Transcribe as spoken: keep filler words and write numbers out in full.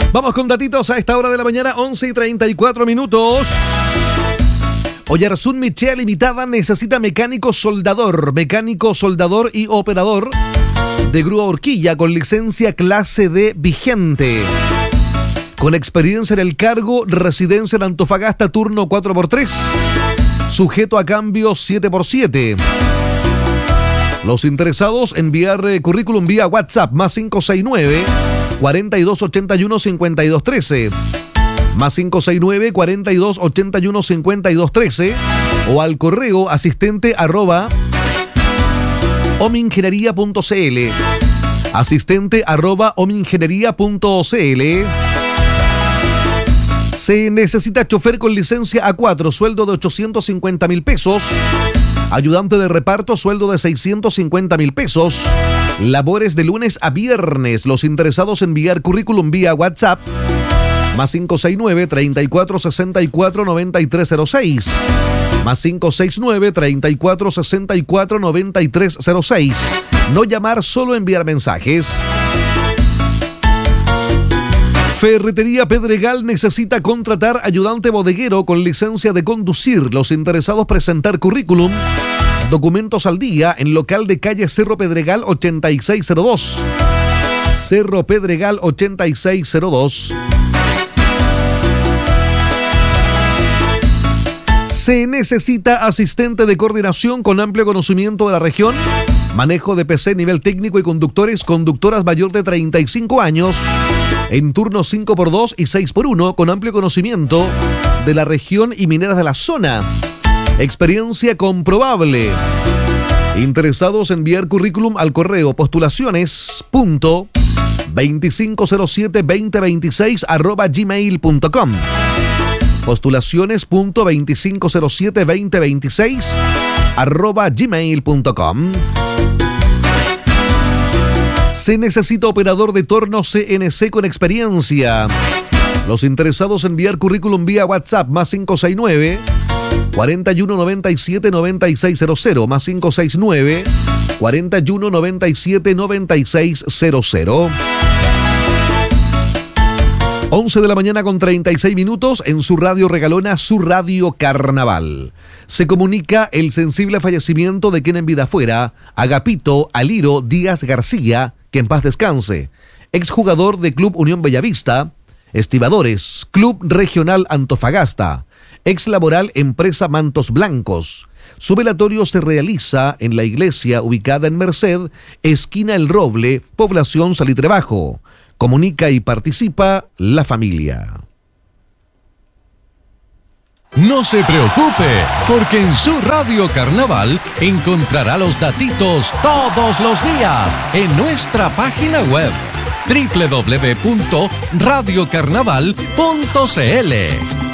Vamos con datitos a esta hora de la mañana, once y treinta y cuatro minutos. Oyarzún Michea Limitada necesita mecánico soldador, mecánico soldador y operador de grúa horquilla con licencia clase D vigente. Con experiencia en el cargo, residencia en Antofagasta, turno cuatro por tres. Sujeto a cambio siete por siete. Los interesados, enviar eh, currículum vía WhatsApp más cinco seis nueve, cuarenta y dos ochenta y uno, cincuenta y dos trece. Más cinco seis nueve, cuarenta y dos ochenta y uno, cincuenta y dos trece. O al correo asistente arroba omingeniería punto cl. Asistente arroba omingeniería punto cl. Se necesita chofer con licencia A cuatro, sueldo de ochocientos cincuenta mil pesos. Ayudante de reparto, sueldo de seiscientos cincuenta mil pesos. Labores de lunes a viernes. Los interesados, enviar currículum vía WhatsApp. Más cinco seis nueve, treinta y cuatro sesenta y cuatro, noventa y tres cero seis. Más cinco seis nueve, treinta y cuatro sesenta y cuatro, noventa y tres cero seis. No llamar, solo enviar mensajes. Ferretería Pedregal necesita contratar ayudante bodeguero con licencia de conducir. Los interesados, presentar currículum, documentos al día en local de calle Cerro Pedregal ochenta y seis cero dos. Cerro Pedregal ochenta y seis cero dos. Se necesita asistente de coordinación con amplio conocimiento de la región, manejo de P C nivel técnico y conductores, conductoras mayor de treinta y cinco años, en turnos cinco por dos y seis por uno, con amplio conocimiento de la región y mineras de la zona. Experiencia comprobable. Interesados, enviar currículum al correo postulaciones punto veinticinco cero siete veinte veintiséis arroba gmail punto com. Postulaciones punto veinticinco cero siete veinte veintiséis arroba gmail punto com. Se necesita operador de torno C N C con experiencia. Los interesados, enviar currículum vía WhatsApp más cinco seis nueve, cuarenta y uno noventa y siete, noventa y seis cero cero. Más cinco seis nueve, cuarenta y uno noventa y siete, noventa y seis cero cero. once de la mañana con treinta y seis minutos en su radio regalona, su radio Carnaval. Se comunica el sensible fallecimiento de quien en vida fuera, Agapito Aliro Díaz García, que en paz descanse, exjugador de Club Unión Bellavista, estibadores, Club Regional Antofagasta, ex laboral Empresa Mantos Blancos. Su velatorio se realiza en la iglesia ubicada en Merced, esquina El Roble, población Salitre Bajo. Comunica y participa la familia. No se preocupe, porque en su radio Carnaval encontrará los datitos todos los días en nuestra página web doble u doble u doble u punto radio carnaval punto c l.